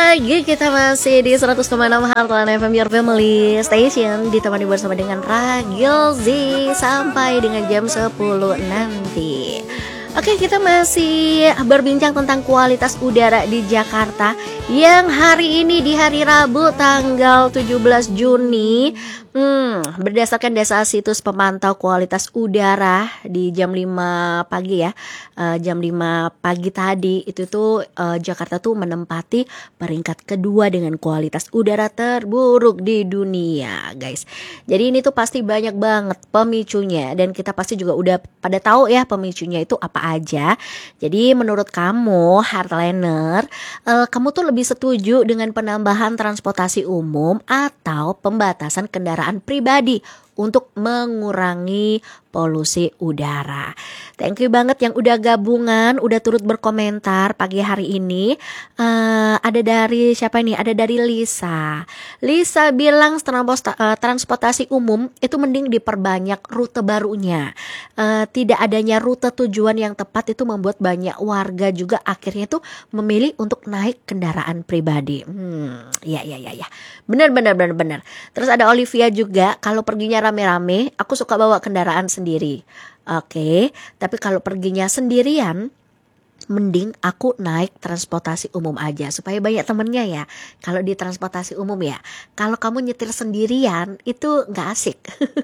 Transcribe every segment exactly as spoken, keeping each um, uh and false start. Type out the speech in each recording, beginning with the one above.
lagi, kita masih di seratus koma enam Heartland F M Your Family Station, ditemani bersama dengan Ragil Z sampai dengan jam sepuluh nanti. Oke, kita masih berbincang tentang kualitas udara di Jakarta yang hari ini di hari Rabu tanggal tujuh belas Juni. Hmm, berdasarkan data situs pemantau kualitas udara di jam lima pagi ya, uh, jam lima pagi tadi itu tuh uh, Jakarta tuh menempati peringkat kedua dengan kualitas udara terburuk di dunia, guys. Jadi ini tuh pasti banyak banget pemicunya dan kita pasti juga udah pada tahu ya pemicunya itu apa aja. Jadi menurut kamu, Heartlander, uh, kamu tuh lebih setuju dengan penambahan transportasi umum atau pembatasan kendaraan pribadi untuk mengurangi polusi udara? Thank you banget yang udah gabungan, udah turut berkomentar pagi hari ini. Uh, ada dari siapa nih? Ada dari Lisa. Lisa bilang transportasi umum itu mending diperbanyak rute barunya. Uh, tidak adanya rute tujuan yang tepat itu membuat banyak warga juga akhirnya tuh memilih untuk naik kendaraan pribadi. Hmm, ya ya ya ya. Benar benar benar benar. Terus ada Olivia juga, kalau perginya rame-rame, aku suka bawa kendaraan sendiri. Oke, tapi kalau perginya sendirian, mending aku naik transportasi umum aja supaya banyak temennya ya. Kalau di transportasi umum ya, kalau kamu nyetir sendirian itu nggak asik.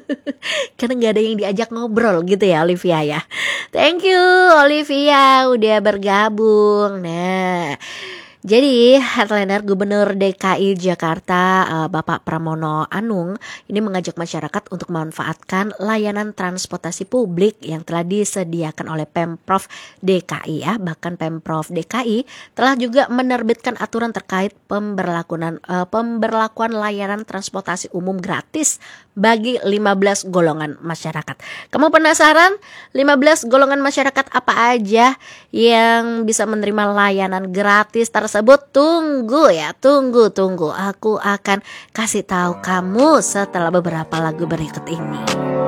Karena nggak ada yang diajak ngobrol gitu ya, Olivia ya. Thank you Olivia udah bergabung. Nah, jadi Heartlander, Gubernur D K I Jakarta uh, Bapak Pramono Anung ini mengajak masyarakat untuk memanfaatkan layanan transportasi publik yang telah disediakan oleh Pemprov D K I ya. Bahkan Pemprov D K I telah juga menerbitkan aturan terkait pemberlakuan uh, pemberlakuan layanan transportasi umum gratis bagi lima belas golongan masyarakat. Kamu penasaran lima belas golongan masyarakat apa aja yang bisa menerima layanan gratis tersebut? Tunggu ya, tunggu tunggu. Aku akan kasih tahu kamu setelah beberapa lagu berikut ini.